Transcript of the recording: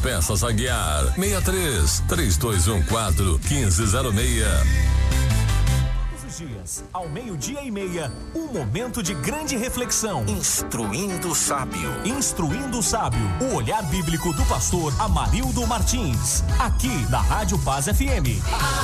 Autopeças Aguiar, 63-3214-1506. Dias, ao 12:30, um momento de grande reflexão. Instruindo o Sábio. Instruindo o Sábio. O olhar bíblico do pastor Amarildo Martins. Aqui na Rádio Paz FM.